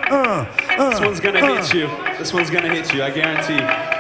This one's gonna hit you. This one's gonna hit you, I guarantee.